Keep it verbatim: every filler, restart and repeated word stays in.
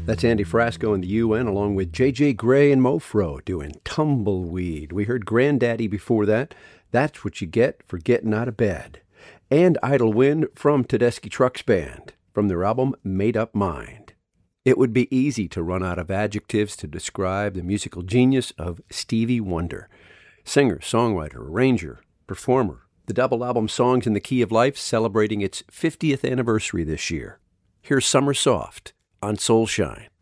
That's Andy Frasco and the U N, along with J J Grey and Mofro doing Tumbleweed. We heard Granddaddy before that. That's what you get for getting out of bed. And Idle Wind from Tedeschi Trucks Band, from their album Made Up Mind. It would be easy to run out of adjectives to describe the musical genius of Stevie Wonder. Singer, songwriter, arranger, performer. The double album Songs in the Key of Life celebrating its fiftieth anniversary this year. Here's Summer Soft on Soulshine.